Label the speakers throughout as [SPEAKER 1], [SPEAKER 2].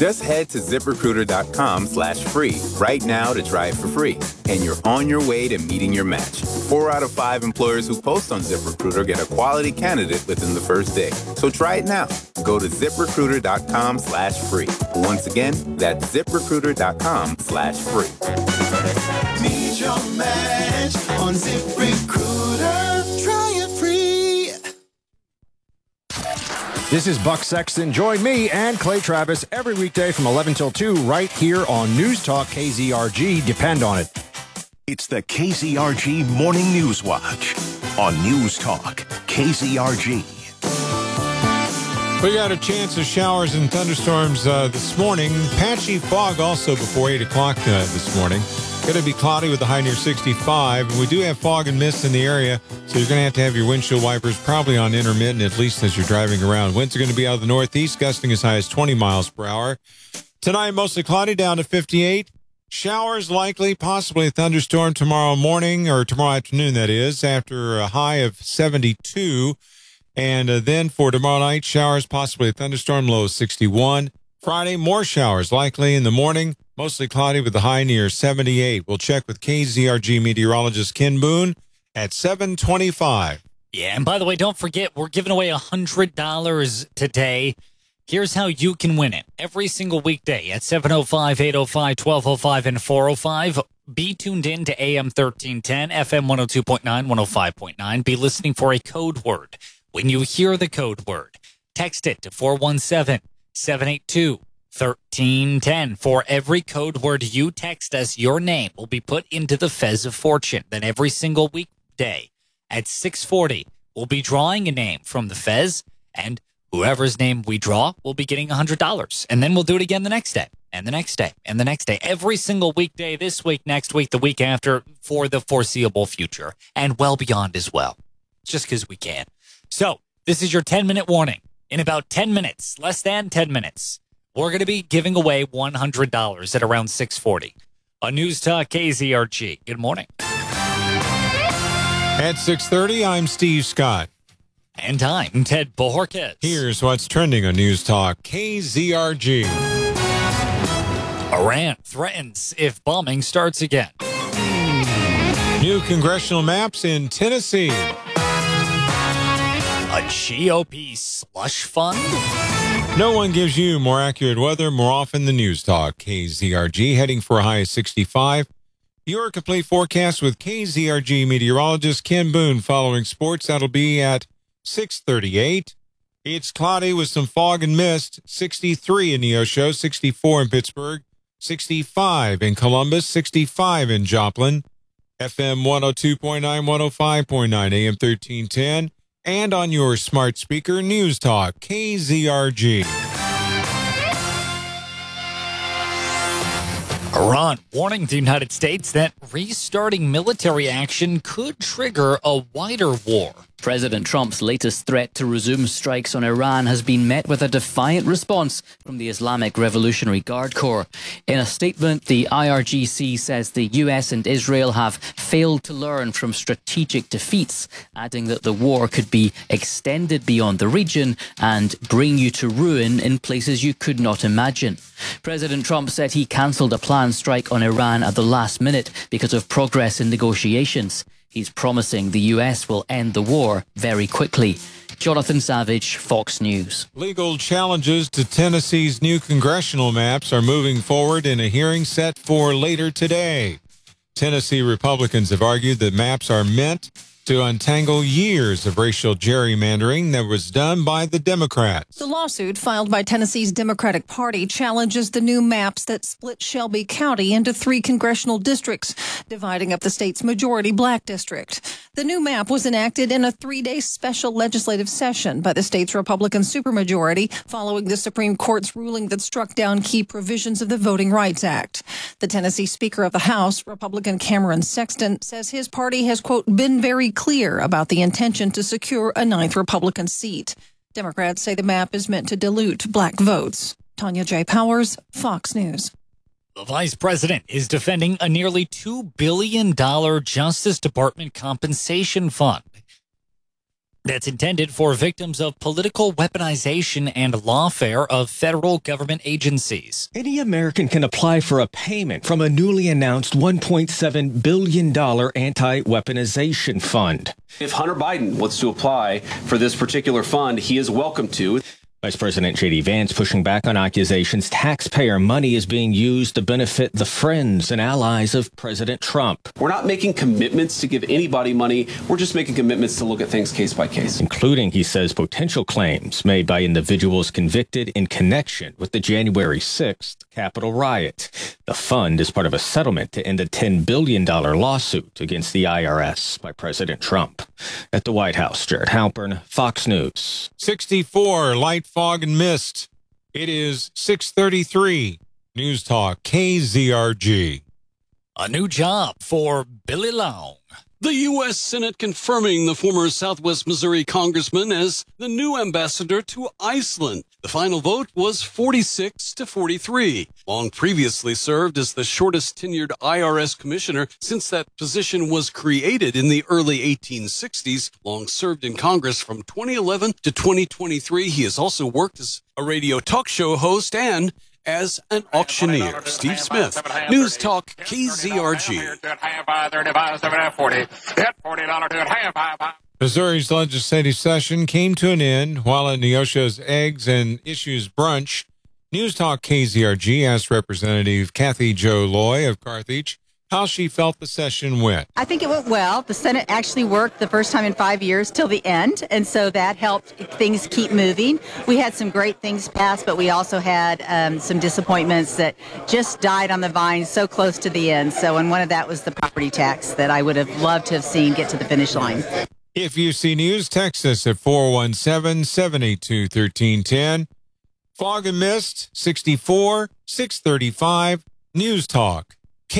[SPEAKER 1] Just head to ZipRecruiter.com/free right now to try it for free. And you're on your way to meeting your match. 4 out of 5 employers who post on ZipRecruiter get a quality candidate within the first day. So try it now. Go to ZipRecruiter.com/free. Once again, that's ZipRecruiter.com/free.
[SPEAKER 2] Meet your match on ZipRecruiter. Try it free.
[SPEAKER 3] This is Buck Sexton. Join me and Clay Travis every weekday from 11 till 2 right here on News Talk KZRG. Depend on it.
[SPEAKER 4] It's the KZRG Morning News Watch on News Talk KZRG.
[SPEAKER 5] We got a chance of showers and thunderstorms this morning. Patchy fog also before 8 o'clock this morning. Going to be cloudy with a high near 65. And we do have fog and mist in the area, so you're going to have your windshield wipers probably on intermittent, at least as you're driving around. Winds are going to be out of the northeast, gusting as high as 20 miles per hour. Tonight, mostly cloudy, down to 58. Showers likely, possibly a thunderstorm tomorrow morning, or tomorrow afternoon, that is, after a high of 72. And then for tomorrow night, showers, possibly a thunderstorm, low of 61. Friday, more showers likely in the morning, mostly cloudy with a high near 78. We'll check with KZRG meteorologist Ken Boone at 7:25.
[SPEAKER 6] Yeah, and by the way, don't forget, we're giving away $100 today. Here's how you can win it. Every single weekday at 7:05, 8:05, 12:05, and 4:05. Be tuned in to AM 1310, FM 102.9, 105.9. Be listening for a code word. When you hear the code word, text it to 417-782-1310. For every code word you text us, your name will be put into the Fez of Fortune. Then every single weekday at 6:40, we'll be drawing a name from the Fez, and whoever's name we draw will be getting $100. And then we'll do it again the next day, and the next day, and the next day. Every single weekday, this week, next week, the week after, for the foreseeable future, and well beyond as well. Just because we can. So, this is your 10-minute warning. In about 10 minutes, less than 10 minutes, we're going to be giving away $100 at around 6:40. On News Talk KZRG. Good morning.
[SPEAKER 5] At 6:30, I'm Steve Scott.
[SPEAKER 6] And I'm Ted Bojorquez.
[SPEAKER 5] Here's what's trending on News Talk KZRG.
[SPEAKER 6] Iran threatens if bombing starts again.
[SPEAKER 5] New congressional maps in Tennessee.
[SPEAKER 6] A GOP slush fund?
[SPEAKER 5] No one gives you more accurate weather more often than News Talk. KZRG heading for a high of 65. Your complete forecast with KZRG meteorologist Ken Boone following sports. That'll be at 6:38. It's cloudy with some fog and mist. 63 in Neosho, 64 in Pittsburgh, 65 in Columbus, 65 in Joplin. FM 102.9, 105.9, AM 1310. And on your smart speaker, News Talk, KZRG.
[SPEAKER 6] Iran warning the United States that restarting military action could trigger a wider war.
[SPEAKER 7] President Trump's latest threat to resume strikes on Iran has been met with a defiant response from the Islamic Revolutionary Guard Corps. In a statement, the IRGC says the US and Israel have failed to learn from strategic defeats, adding that the war could be extended beyond the region and bring you to ruin in places you could not imagine. President Trump said he cancelled a planned strike on Iran at the last minute because of progress in negotiations. He's promising the U.S. will end the war very quickly. Jonathan Savage, Fox News.
[SPEAKER 5] Legal challenges to Tennessee's new congressional maps are moving forward in a hearing set for later today. Tennessee Republicans have argued that maps are meant to untangle years of racial gerrymandering that was done by the Democrats.
[SPEAKER 8] The lawsuit filed by Tennessee's Democratic Party challenges the new maps that split Shelby County into 3 congressional districts, dividing up the state's majority black district. The new map was enacted in a 3-day special legislative session by the state's Republican supermajority following the Supreme Court's ruling that struck down key provisions of the Voting Rights Act. The Tennessee Speaker of the House, Republican Cameron Sexton, says his party has, quote, been very clear about the intention to secure a 9th Republican seat. Democrats say the map is meant to dilute black votes. Tanya J. Powers, Fox News.
[SPEAKER 6] The vice president is defending a nearly $2 billion Justice Department compensation fund. that's intended for victims of political weaponization and lawfare of federal government agencies.
[SPEAKER 9] Any American can apply for a payment from a newly announced $1.7 billion anti-weaponization fund.
[SPEAKER 10] If Hunter Biden wants to apply for this particular fund, he is welcome to.
[SPEAKER 9] Vice President J.D. Vance pushing back on accusations taxpayer money is being used to benefit the friends and allies of President Trump.
[SPEAKER 10] We're not making commitments to give anybody money. We're just making commitments to look at things case by case.
[SPEAKER 9] Including, he says, potential claims made by individuals convicted in connection with the January 6th Capitol riot. The fund is part of a settlement to end a $10 billion lawsuit against the IRS by President Trump. At the White House, Jared Halpern, Fox News.
[SPEAKER 5] 64, light fog and mist. It is 6:33. News Talk, KZRG.
[SPEAKER 6] A new job for Billy Long.
[SPEAKER 11] The U.S. Senate confirming the former Southwest Missouri congressman as the new ambassador to Iceland. The final vote was 46-43. Long previously served as the shortest tenured IRS commissioner since that position was created in the early 1860s. Long served in Congress from 2011 to 2023. He has also worked as a radio talk show host and as an auctioneer. Steve Smith, News Talk, KZRG.
[SPEAKER 5] Missouri's legislative session came to an end while at Neosho's Eggs and Issues Brunch. News Talk KZRG asked Representative Kathy Jo Loy of Carthage how she felt the session went.
[SPEAKER 12] I think it went well. The Senate actually worked the first time in 5 years till the end, and so that helped things keep moving. We had some great things passed, but we also had some disappointments that just died on the vine so close to the end. So, and one of that was the property tax that I would have loved to have seen get to the finish line.
[SPEAKER 5] If you see news, text us at 417-782-1310. Fog and mist, 64, 635, News Talk,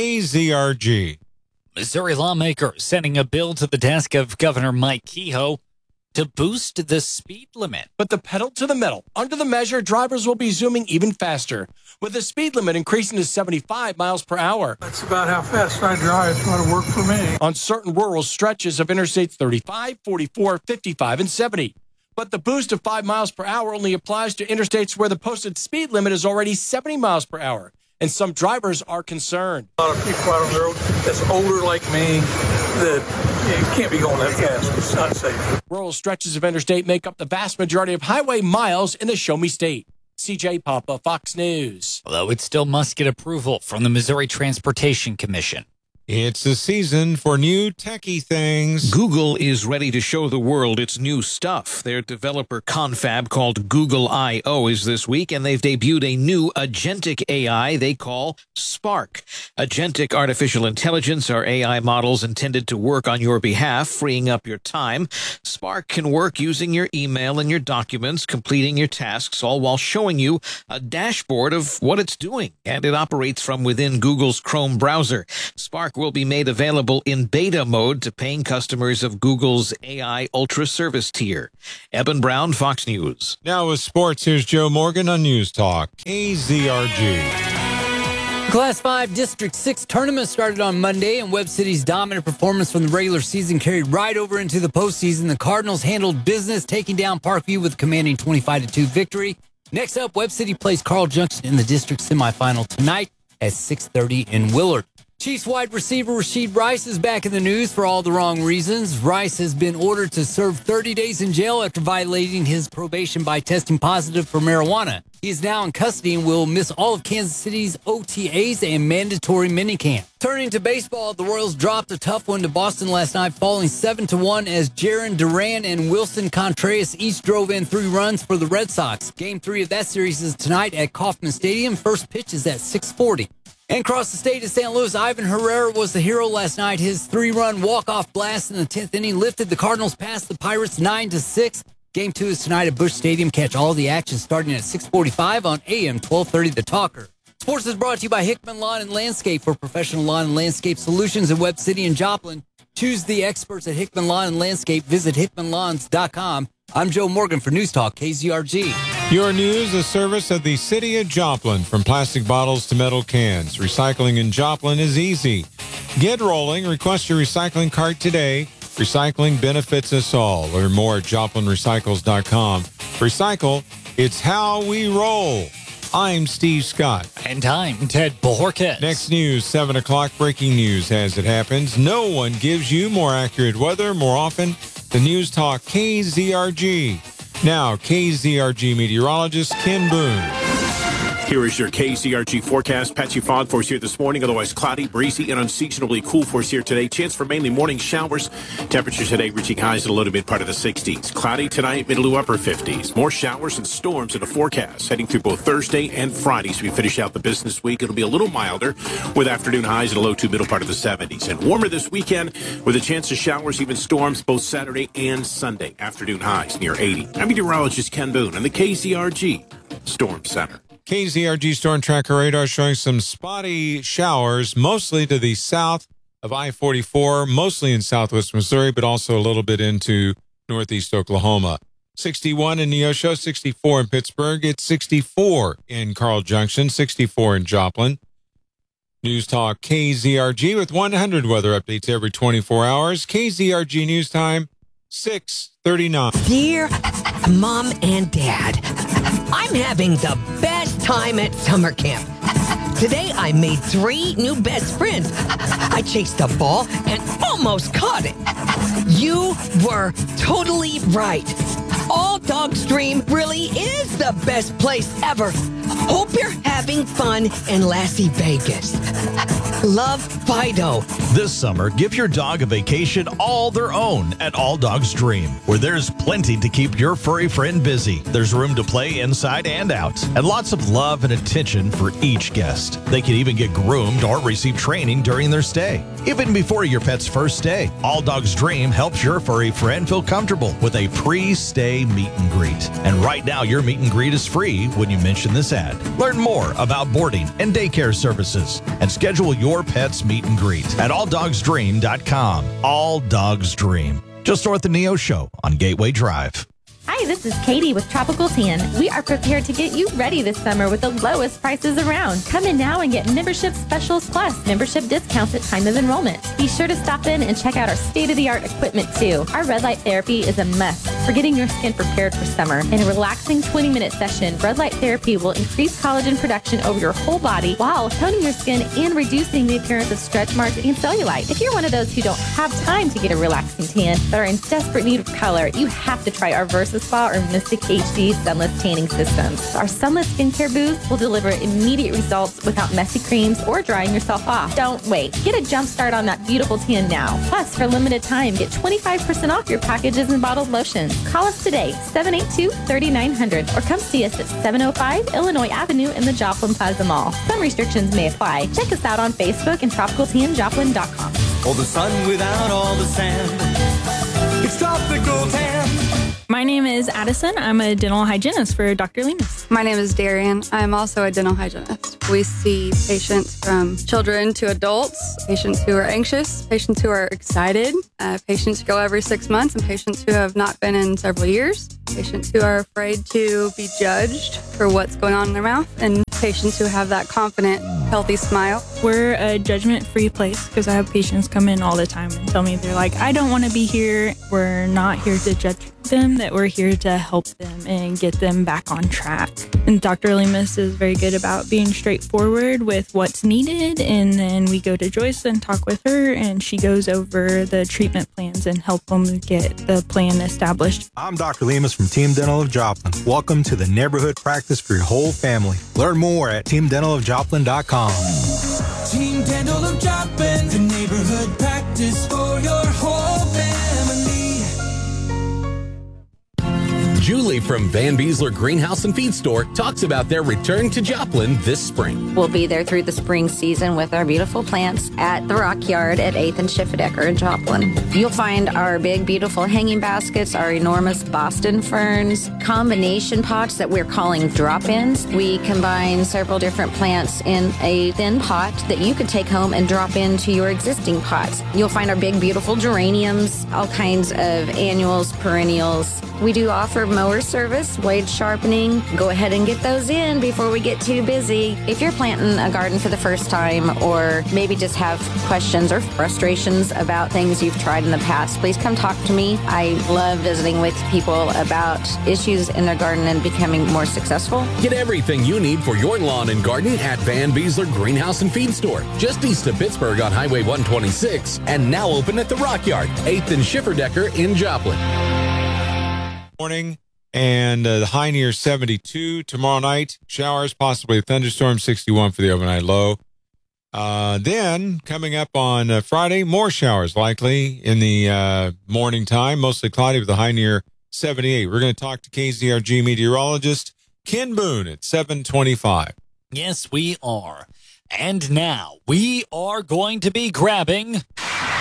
[SPEAKER 5] KZRG.
[SPEAKER 6] Missouri lawmakers sending a bill to the desk of Governor Mike Kehoe to boost the speed limit.
[SPEAKER 13] But the pedal to the metal. Under the measure, drivers will be zooming even faster, with the speed limit increasing to 75 miles per hour.
[SPEAKER 14] That's about how fast I drive. It's going to work for me.
[SPEAKER 13] On certain rural stretches of Interstates 35, 44, 55, and 70. But the boost of 5 miles per hour only applies to interstates where the posted speed limit is already 70 miles per hour. And some drivers are concerned.
[SPEAKER 14] A lot of people out on the road that's older like me that you can't be going that fast. It's not safe.
[SPEAKER 13] Rural stretches of interstate make up the vast majority of highway miles in the Show Me State. CJ Papa, Fox News.
[SPEAKER 6] Although it still must get approval from the Missouri Transportation Commission.
[SPEAKER 5] It's the season for new techie things.
[SPEAKER 15] Google is ready to show the world its new stuff. Their developer confab called Google I/O is this week, and they've debuted a new agentic AI they call Spark. Agentic artificial intelligence are AI models intended to work on your behalf, freeing up your time. Spark can work using your email and your documents, completing your tasks, all while showing you a dashboard of what it's doing. And it operates from within Google's Chrome browser. Spark will be made available in beta mode to paying customers of Google's AI Ultra Service tier. Eben Brown, Fox News.
[SPEAKER 5] Now with sports, here's Joe Morgan on News Talk, KZRG.
[SPEAKER 16] Class 5 District 6 tournament started on Monday, and Webb City's dominant performance from the regular season carried right over into the postseason. The Cardinals handled business, taking down Parkview with a commanding 25-2 victory. Next up, Webb City plays Carl Junction in the district semifinal tonight at 6:30 in Willard. Chiefs wide receiver Rashid Rice is back in the news for all the wrong reasons. Rice has been ordered to serve 30 days in jail after violating his probation by testing positive for marijuana. He is now in custody and will miss all of Kansas City's OTAs and mandatory minicamp. Turning to baseball, the Royals dropped a tough one to Boston last night, falling 7-1 as Jarren Duran and Wilson Contreras each drove in 3 runs for the Red Sox. Game 3 of that series is tonight at Kauffman Stadium. First pitch is at 6:40. And across the state of St. Louis, Ivan Herrera was the hero last night. His 3-run walk-off blast in the 10th inning lifted the Cardinals past the Pirates 9-6. Game 2 is tonight at Busch Stadium. Catch all the action starting at 6:45 on AM 1230 The Talker. Sports is brought to you by Hickman Lawn and Landscape. For professional lawn and landscape solutions in Webb City and Joplin, choose the experts at Hickman Lawn and Landscape. Visit hickmanlawns.com. I'm Joe Morgan for News Talk KZRG.
[SPEAKER 5] Your news, a service of the City of Joplin. From plastic bottles to metal cans, recycling in Joplin is easy. Get rolling. Request your recycling cart today Recycling benefits us all. Learn more at JoplinRecycles.com. Recycle, it's how we roll. I'm Steve Scott.
[SPEAKER 6] And I'm Ted Bojorquez.
[SPEAKER 5] Next news, 7 o'clock, breaking news as it happens. No one gives you more accurate weather more often than News Talk KZRG. Now, KZRG meteorologist Ken Boone.
[SPEAKER 17] Here is your KZRG forecast. Patchy fog for us here this morning, otherwise cloudy, breezy, and unseasonably cool for us here today. Chance for mainly morning showers. Temperatures today reaching highs in the low to mid part of the 60s. Cloudy tonight, middle to upper 50s. More showers and storms in the forecast heading through both Thursday and Friday. So we finish out the business week. It'll be a little milder with afternoon highs in the low to middle part of the 70s. And warmer this weekend with a chance of showers, even storms, both Saturday and Sunday. Afternoon highs near 80. I'm meteorologist Ken Boone and the KZRG Storm Center.
[SPEAKER 5] KZRG Storm Tracker radar showing some spotty showers, mostly to the south of I-44, mostly in southwest Missouri, but also a little bit into northeast Oklahoma. 61 in Neosho, 64 in Pittsburgh. It's 64 in Carl Junction, 64 in Joplin. News Talk KZRG with 100 weather updates every 24 hours. KZRG News Time, 6:39.
[SPEAKER 18] Dear Mom and Dad, I'm having the best time at summer camp. Today I made 3 new best friends. I chased a ball and almost caught it. You were totally right. All Dogs Dream really is the best place ever. Hope you're having fun in Lassie Vegas. Love, Fido.
[SPEAKER 19] This summer, give your dog a vacation all their own at All Dogs Dream, where there's plenty to keep your furry friend busy. There's room to play inside and out, and lots of love and attention for each guest. They can even get groomed or receive training during their stay. Even before your pet's first stay, All Dogs Dream helps your furry friend feel comfortable with a pre-stay meet and greet. And right now, your meet and greet is free when you mention this ad. Learn more about boarding and daycare services and schedule your pet's meet and greet at alldogsdream.com. All Dogs Dream, just north of Neo Show on Gateway Drive.
[SPEAKER 20] Hi, this is Katie with Tropical Tan. We are prepared to get you ready this summer with the lowest prices around. Come in now and get membership specials plus membership discounts at time of enrollment. Be sure to stop in and check out our state-of-the-art equipment too. Our red light therapy is a must for getting your skin prepared for summer. In a relaxing 20-minute session, red light therapy will increase collagen production over your whole body while toning your skin and reducing the appearance of stretch marks and cellulite. If you're one of those who don't have time to get a relaxing tan but are in desperate need of color, you have to try our Versa Spa or Mystic HD Sunless Tanning Systems. Our Sunless Skincare booths will deliver immediate results without messy creams or drying yourself off. Don't wait. Get a jump start on that beautiful tan now. Plus, for a limited time, get 25% off your packages and bottled lotions. Call us today, 782-3900, or come see us at 705 Illinois Avenue in the Joplin Plaza Mall. Some restrictions may apply. Check us out on Facebook and TropicalTanJoplin.com.
[SPEAKER 2] Oh, the sun without all the sand. It's Tropical Tan.
[SPEAKER 21] My name is Addison. I'm a dental hygienist for Dr. Lemus.
[SPEAKER 22] My name is Darian. I'm also a dental hygienist. We see patients from children to adults, patients who are anxious, patients who are excited, patients who go every 6 months, and patients who have not been in several years, patients who are afraid to be judged for what's going on in their mouth, and patients who have that confident, healthy smile.
[SPEAKER 21] We're a judgment-free place because I have patients come in all the time and tell me they're like, I don't want to be here. We're not here to judge them, that we're here to help them and get them back on track. And Dr. Lemus is very good about being straightforward with what's needed, and then we go to Joyce and talk with her, and she goes over the treatment plans and help them get the plan established.
[SPEAKER 23] I'm Dr. Lemus from Team Dental of Joplin. Welcome to the neighborhood practice for your whole family. Learn more at teamdentalofjoplin.com.
[SPEAKER 2] Team Dental of Joplin, the neighborhood practice for your whole family.
[SPEAKER 24] Julie from Van Beesler Greenhouse and Feed Store talks about their return to Joplin this spring.
[SPEAKER 25] We'll be there through the spring season with our beautiful plants at the Rock Yard at 8th and Schifferdecker in Joplin. You'll find our big, beautiful hanging baskets, our enormous Boston ferns, combination pots that we're calling drop-ins. We combine several different plants in a thin pot that you could take home and drop into your existing pots. You'll find our big, beautiful geraniums, all kinds of annuals, perennials. We do offer mower service, blade sharpening. Go ahead and get those in before we get too busy. If you're planting a garden for the first time or maybe just have questions or frustrations about things you've tried in the past, please come talk to me. I love visiting with people about issues in their garden and becoming more successful.
[SPEAKER 24] Get everything you need for your lawn and garden at Van Beesler Greenhouse and Feed Store, just east of Pittsburgh on Highway 126, and now open at the Rock Yard, 8th and Schifferdecker in Joplin.
[SPEAKER 5] Morning, and the high near 72. Tomorrow night, showers, possibly a thunderstorm, 61 for the overnight low. Then, coming up on Friday, more showers likely in the morning time, mostly cloudy with a high near 78. We're going to talk to KZRG meteorologist Ken Boone at 7:25.
[SPEAKER 6] Yes, we are. And now we are going to be grabbing
[SPEAKER 1] the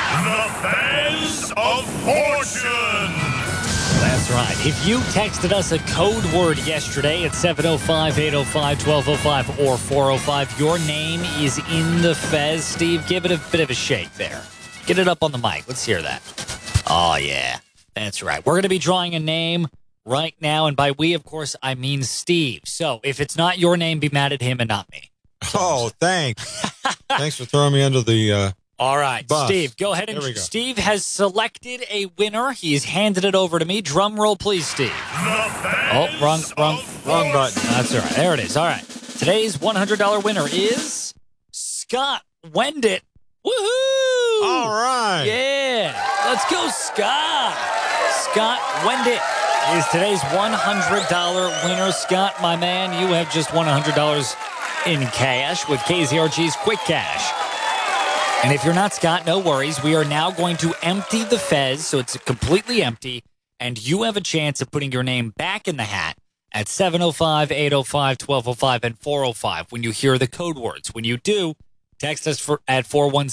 [SPEAKER 1] Fez of Fortune.
[SPEAKER 6] That's right. If you texted us a code word yesterday at 705, 805, 1205, or 405, your name is in the Fez. Steve, give it a bit of a shake there. Get it up on the mic. Let's hear that. Oh, yeah. That's right. We're going to be drawing a name right now. And by we, of course, I mean Steve. So if it's not your name, be mad at him and not me.
[SPEAKER 5] Oh, thanks. Thanks for throwing me under the
[SPEAKER 6] all right,
[SPEAKER 5] bus.
[SPEAKER 6] Steve, go ahead. And Steve has selected a winner. He's handed it over to me. Drum roll, please, Steve. Oh, wrong button. That's all right. There it is. All right. Today's $100 winner is Scott Wendit. Woohoo!
[SPEAKER 5] All right.
[SPEAKER 6] Yeah. Let's go, Scott. Scott Wendit is today's $100 winner. Scott, my man, you have just won $100 in cash with KZRG's Quick Cash. And if you're not Scott, no worries. We are now going to empty the Fez, so it's completely empty, and you have a chance of putting your name back in the hat at 705, 805, 1205, and 405 when you hear the code words. When you do, text us at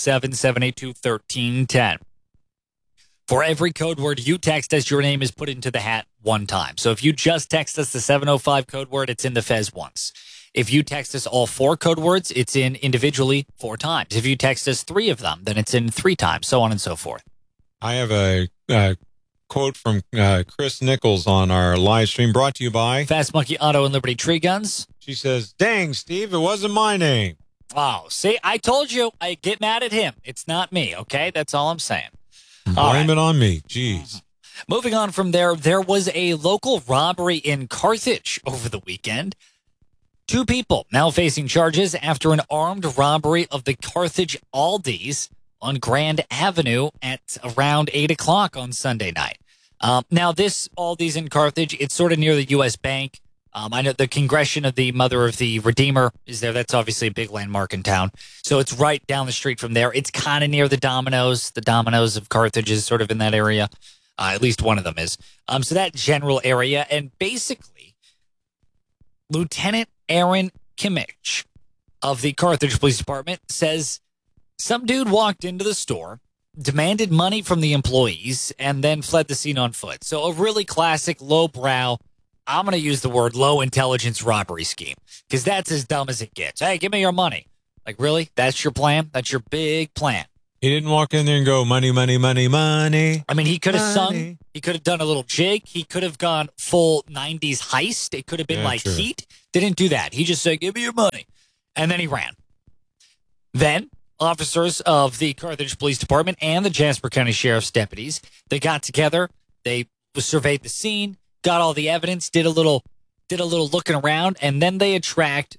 [SPEAKER 6] 417-782-1310. For every code word you text us, your name is put into the hat one time. So if you just text us the 705 code word, it's in the Fez once. If you text us all 4 code words, it's in individually 4 times. If you text us 3 of them, then it's in 3 times, so on and so forth.
[SPEAKER 5] I have a quote from Chris Nichols on our live stream, brought to you by
[SPEAKER 6] Fast Monkey Auto and Liberty Tree Guns.
[SPEAKER 5] She says, dang, Steve, it wasn't my name.
[SPEAKER 6] Wow. See, I told you. I get mad at him. It's not me, okay? That's all I'm saying.
[SPEAKER 5] Blame it on me. Jeez.
[SPEAKER 6] Moving on from there, there was a local robbery in Carthage over the weekend. 2 people now facing charges after an armed robbery of the Carthage Aldi's on Grand Avenue at around 8 o'clock on Sunday night. Now, this Aldi's in Carthage, it's sort of near the U.S. Bank. I know the Congregation of the Mother of the Redeemer is there. That's obviously a big landmark in town. So it's right down the street from there. It's kind of near the Domino's. The Domino's of Carthage is sort of in that area. At least one of them is. So that general area. And basically, Lieutenant Aaron Kimmich of the Carthage Police Department says some dude walked into the store, demanded money from the employees, and then fled the scene on foot. So a really classic lowbrow, I'm going to use the word low intelligence robbery scheme, because that's as dumb as it gets. Hey, give me your money. Like, really? That's your plan? That's your big plan?
[SPEAKER 5] He didn't walk in there and go, money, money, money, money.
[SPEAKER 6] I mean, he could have sung. He could have done a little jig. He could have gone full 90s heist. It could have been like Heat. Didn't do that. He just said, give me your money. And then he ran. Then officers of the Carthage Police Department and the Jasper County Sheriff's deputies, they got together. They surveyed the scene, got all the evidence, did a little looking around, and then they tracked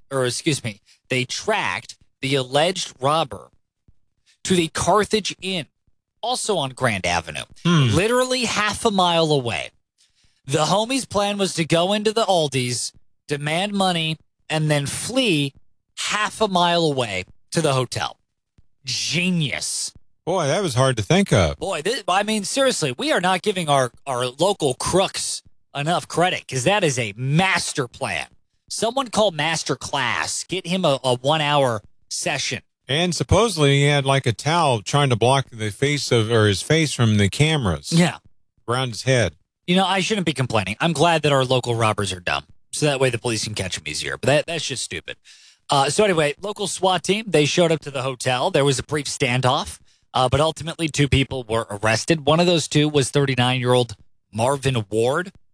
[SPEAKER 6] the alleged robber to the Carthage Inn, also on Grand Avenue, literally half a mile away. The homies' plan was to go into the Aldi's, demand money, and then flee half a mile away to the hotel. Genius.
[SPEAKER 5] Boy, that was hard to think of.
[SPEAKER 6] Boy, seriously, we are not giving our local crooks enough credit, because that is a master plan. Someone call Master Class. Get him a 1-hour session.
[SPEAKER 5] And supposedly he had like a towel trying to block the his face from the cameras.
[SPEAKER 6] Yeah.
[SPEAKER 5] Around his head.
[SPEAKER 6] You know, I shouldn't be complaining. I'm glad that our local robbers are dumb, so that way the police can catch them easier. But that's just stupid. So anyway, local SWAT team, they showed up to the hotel. There was a brief standoff, but ultimately 2 people were arrested. One of those 2 was 39-year-old Marvin Ward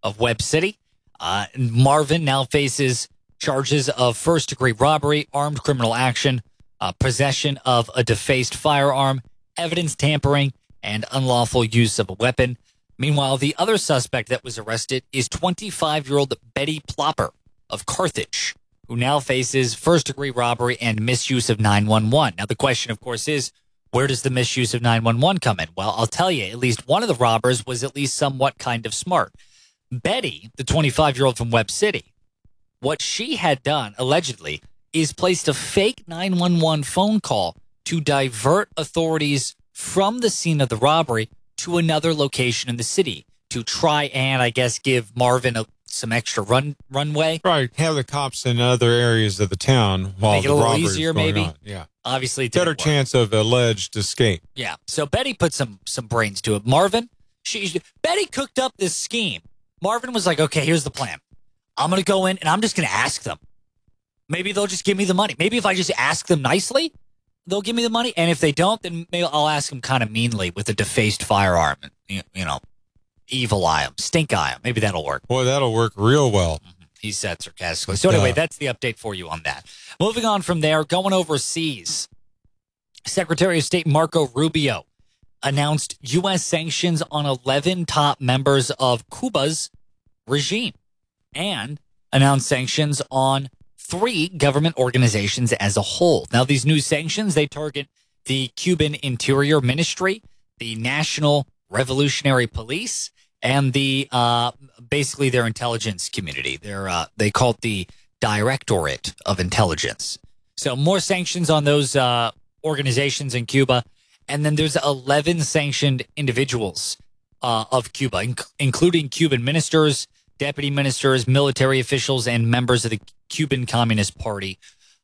[SPEAKER 6] of Webb City. Marvin now faces charges of first-degree robbery, armed criminal action, possession of a defaced firearm, evidence tampering, and unlawful use of a weapon. Meanwhile, the other suspect that was arrested is 25-year-old Betty Plopper of Carthage, who now faces first-degree robbery and misuse of 911. Now, the question, of course, is, where does the misuse of 911 come in? Well, I'll tell you, at least one of the robbers was at least somewhat kind of smart. Betty, the 25-year-old from Webb City, what she had done, allegedly, is placed a fake 911 phone call to divert authorities from the scene of the robbery to another location in the city to try and, I guess, give Marvin some extra runway.
[SPEAKER 5] Right, have the cops in other areas of the town while
[SPEAKER 6] make it
[SPEAKER 5] the
[SPEAKER 6] a little
[SPEAKER 5] robbery
[SPEAKER 6] easier,
[SPEAKER 5] is going
[SPEAKER 6] maybe.
[SPEAKER 5] on. Yeah,
[SPEAKER 6] obviously, it
[SPEAKER 5] better
[SPEAKER 6] didn't work.
[SPEAKER 5] chance of alleged escape.
[SPEAKER 6] Yeah, so Betty put some brains to it. Marvin, Betty cooked up this scheme. Marvin was like, okay, here's the plan. I'm going to go in and I'm just going to ask them. Maybe they'll just give me the money. Maybe if I just ask them nicely, they'll give me the money. And if they don't, then maybe I'll ask them kind of meanly with a defaced firearm. And, evil eye them, stink eye them. Maybe that'll work.
[SPEAKER 5] Boy, that'll work real well.
[SPEAKER 6] He said sarcastically. So anyway, that's the update for you on that. Moving on from there, going overseas. Secretary of State Marco Rubio announced U.S. sanctions on 11 top members of Cuba's regime and announced sanctions on 3 government organizations as a whole. Now, these new sanctions, they target the Cuban Interior Ministry, the National Revolutionary Police, and the basically their intelligence community. They call it the Directorate of Intelligence. So more sanctions on those organizations in Cuba. And then there's 11 sanctioned individuals of Cuba, including Cuban ministers, deputy ministers, military officials, and members of the Cuban Communist Party.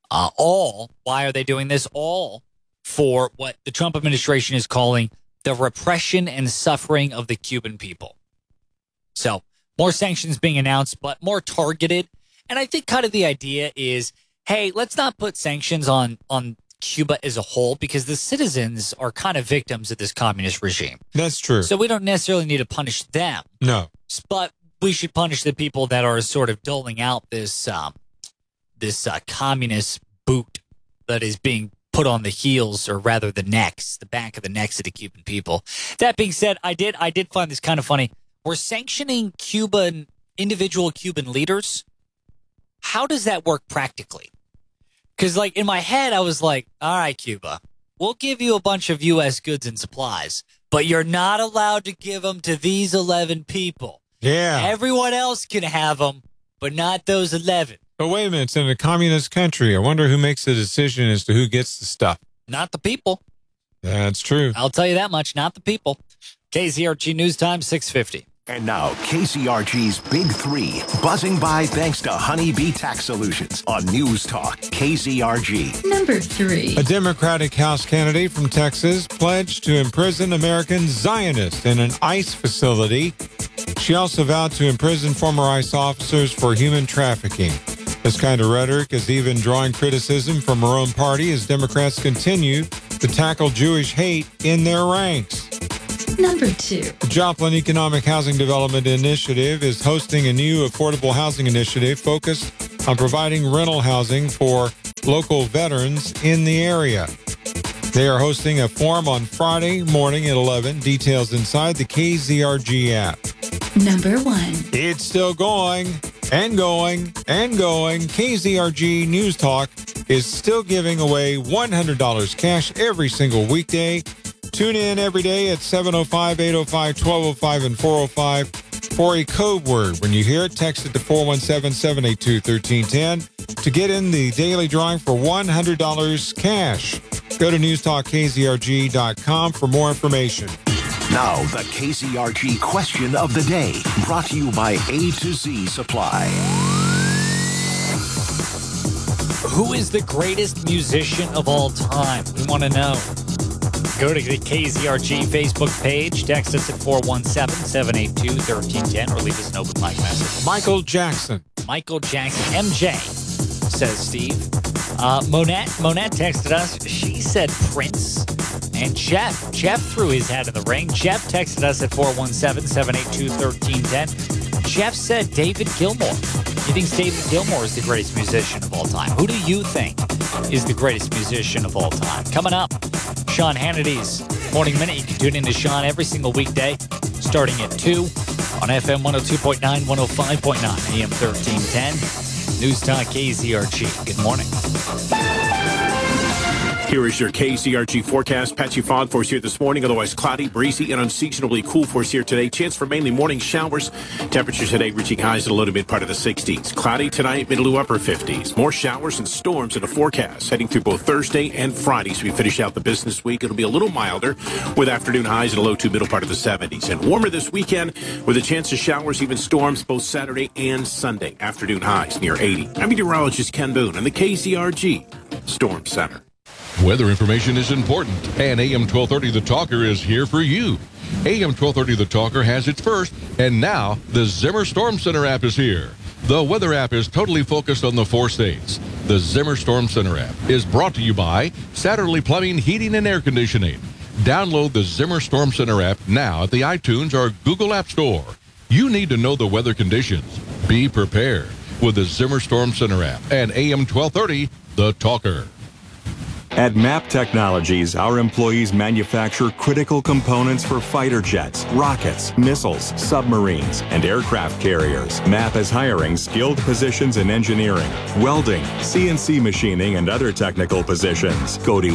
[SPEAKER 6] Why are they doing this? All for what the Trump administration is calling the repression and suffering of the Cuban people. So more sanctions being announced, but more targeted. And I think kind of the idea is, hey, let's not put sanctions on Cuba as a whole, because the citizens are kind of victims of this communist regime.
[SPEAKER 5] That's true.
[SPEAKER 6] So we don't necessarily need to punish them.
[SPEAKER 5] No.
[SPEAKER 6] But we should punish the people that are sort of doling out this communist boot that is being put on the heels, or rather the back of the necks of the Cuban people. That being said, I did find this kind of funny. We're sanctioning individual Cuban leaders. How does that work practically? Because, like, in my head, I was like, all right, Cuba, we'll give you a bunch of U.S. goods and supplies, but you're not allowed to give them to these 11 people.
[SPEAKER 5] Yeah.
[SPEAKER 6] Everyone else can have them, but not those 11.
[SPEAKER 5] But wait a minute, it's in a communist country. I wonder who makes the decision as to who gets the stuff.
[SPEAKER 6] Not the people.
[SPEAKER 5] That's true.
[SPEAKER 6] I'll tell you that much, not the people. KZRG News Time, 6:50.
[SPEAKER 3] And now, KZRG's Big Three, buzzing by thanks to Honeybee Tax Solutions on News Talk, KZRG.
[SPEAKER 4] Number 3.
[SPEAKER 5] A Democratic House candidate from Texas pledged to imprison American Zionists in an ICE facility. She also vowed to imprison former ICE officers for human trafficking. This kind of rhetoric is even drawing criticism from her own party as Democrats continue to tackle Jewish hate in their ranks.
[SPEAKER 4] Number 2.
[SPEAKER 5] The Joplin Economic Housing Development Initiative is hosting a new affordable housing initiative focused on providing rental housing for local veterans in the area. They are hosting a forum on Friday morning at 11. Details inside the KZRG app.
[SPEAKER 4] Number 1.
[SPEAKER 5] It's still going and going and going. KZRG News Talk is still giving away $100 cash every single weekday. Tune in every day at 705, 805, 1205, and 405 for a code word. When you hear it, text it to 417-782-1310 to get in the daily drawing for $100 cash. Go to newstalkkzrg.com for more information.
[SPEAKER 3] Now, the KZRG question of the day, brought to you by A to Z Supply.
[SPEAKER 6] Who is the greatest musician of all time? We want to know. Go to the KZRG Facebook page. Text us at 417-782-1310 or leave us an open mic message.
[SPEAKER 5] Michael Jackson.
[SPEAKER 6] Michael Jackson. MJ, says Steve. Monette texted us. She said Prince. And Jeff threw his hat in the ring. Jeff texted us at 417-782-1310. Jeff said David Gilmour. He thinks David Gilmour is the greatest musician of all time. Who do you think is the greatest musician of all time? Coming up, Sean Hannity's Morning Minute. You can tune in to Sean every single weekday, starting at 2 on FM 102.9, 105.9, AM 1310. News Talk KZRG. Good morning.
[SPEAKER 17] Here is your KZRG forecast. Patchy fog for us here this morning. Otherwise cloudy, breezy, and unseasonably cool for us here today. Chance for mainly morning showers. Temperatures today reaching highs in the low to mid part of the 60s. Cloudy tonight, middle to upper 50s. More showers and storms in the forecast heading through both Thursday and Friday. As we finish out the business week, it'll be a little milder with afternoon highs in the low to middle part of the 70s. And warmer this weekend with a chance of showers, even storms, both Saturday and Sunday. Afternoon highs near 80. I'm meteorologist Ken Boone in the KZRG Storm Center.
[SPEAKER 7] Weather information is important, and AM 1230 The Talker is here for you. AM 1230 The Talker has its first, and now the Zimmer Storm Center app is here. The weather app is totally focused on the 4 states. The Zimmer Storm Center app is brought to you by Satterley Plumbing, Heating, and Air Conditioning. Download the Zimmer Storm Center app now at the iTunes or Google App Store. You need to know the weather conditions. Be prepared with the Zimmer Storm Center app and AM 1230 The Talker.
[SPEAKER 8] At MAP Technologies, our employees manufacture critical components for fighter jets, rockets, missiles, submarines, and aircraft carriers. MAP is hiring skilled positions in engineering, welding, CNC machining, and other technical positions. Go to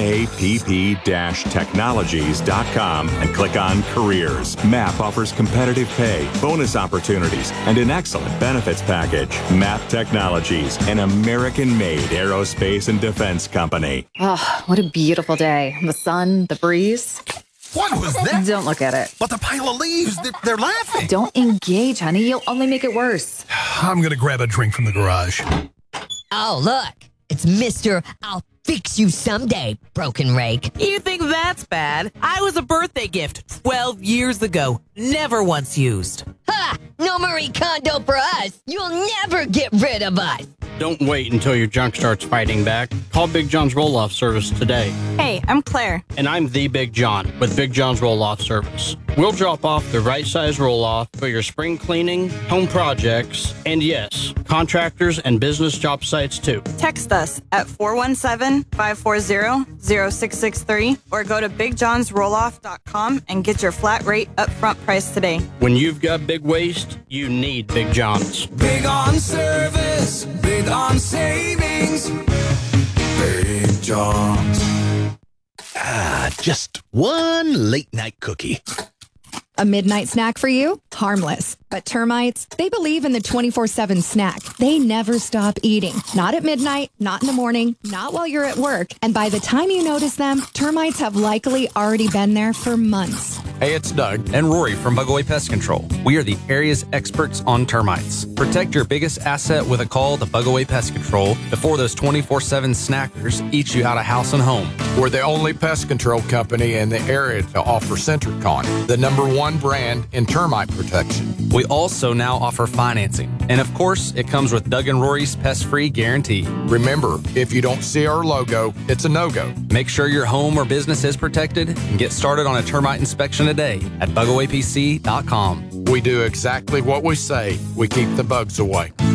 [SPEAKER 8] mapp-technologies.com and click on Careers. MAP offers competitive pay, bonus opportunities, and an excellent benefits package. MAP Technologies, an American-made aerospace and defense company.
[SPEAKER 9] Oh, what a beautiful day. The sun, the breeze.
[SPEAKER 10] What was that?
[SPEAKER 9] Don't look at it.
[SPEAKER 10] But the pile of leaves, they're laughing.
[SPEAKER 9] Don't engage, honey. You'll only make it worse.
[SPEAKER 10] I'm going to grab a drink from the garage.
[SPEAKER 18] Oh, look. It's Mr. I'll fix you someday, broken rake.
[SPEAKER 11] You think that's bad? I was a birthday gift 12 years ago. Never once used.
[SPEAKER 18] Ha! No Marie Kondo for us. You'll never get rid of us.
[SPEAKER 26] Don't wait until your junk starts fighting back. Call Big John's Roll-Off Service today.
[SPEAKER 27] Hey, I'm Claire.
[SPEAKER 26] And I'm the Big John with Big John's Roll-Off Service. We'll drop off the right size roll-off for your spring cleaning, home projects, and yes, contractors and business job sites too.
[SPEAKER 27] Text us at 417-540-0663 or go to BigJohnsRolloff.com and get your flat rate upfront price today.
[SPEAKER 26] When you've got big waste, you need Big John's.
[SPEAKER 2] Big on service, big on savings. Big John's.
[SPEAKER 10] Just one late night cookie.
[SPEAKER 28] A midnight snack for you? Harmless. But termites, they believe in the 24/7 snack. They never stop eating. Not at midnight, not in the morning, not while you're at work. And by the time you notice them, termites have likely already been there for months.
[SPEAKER 29] Hey, it's Doug and Rory from Bugaway Pest Control. We are the area's experts on termites. Protect your biggest asset with a call to Bugaway Pest Control before those 24/7 snackers eat you out of house and home.
[SPEAKER 30] We're the only pest control company in the area to offer Centricon, the #1 brand in termite protection.
[SPEAKER 29] We also now offer financing. And of course, it comes with Doug and Rory's pest-free guarantee.
[SPEAKER 30] Remember, if you don't see our logo, it's a no-go.
[SPEAKER 29] Make sure your home or business is protected and get started on a termite inspection today at bugawaypc.com.
[SPEAKER 30] We do exactly what we say. We keep the bugs away.